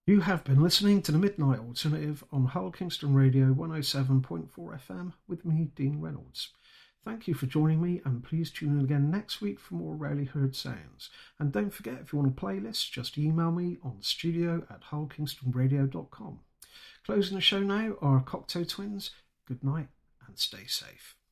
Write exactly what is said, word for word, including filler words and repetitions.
You have been listening to the Midnight Alternative on Hull Kingston Radio one oh seven point four F M with me, Dean Reynolds. Thank you for joining me, and please tune in again next week for more rarely heard sounds. And don't forget, if you want a playlist, just email me on studio at hull kingston radio dot com. Closing the show now are Cocteau Twins. Good night and stay safe.